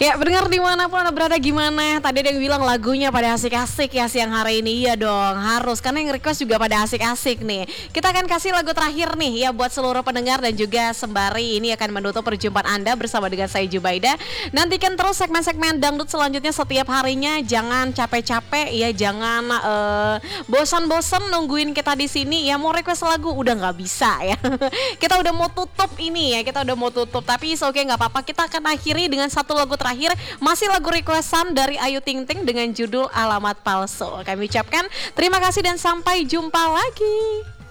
Ya, pendengar dimanapun Anda berada gimana? Tadi ada yang bilang lagunya pada asik-asik ya siang hari ini. Iya dong, harus. Karena yang request juga pada asik-asik nih. Kita akan kasih lagu terakhir nih ya buat seluruh pendengar dan juga sembari ini akan menutup perjumpaan Anda bersama dengan saya Jubaida. Nantikan terus segmen-segmen dangdut selanjutnya setiap harinya. Jangan capek-capek ya, jangan bosan-bosan nungguin kita di sini ya. Mau request lagu udah nggak bisa ya. Kita udah mau tutup ini ya, kita udah mau tutup. Tapi oke nggak apa-apa. Kita akan akhiri dengan satu lagu terakhir, masih lagu requestan dari Ayu Ting Ting dengan judul Alamat Palsu. Kami ucapkan terima kasih dan sampai jumpa lagi.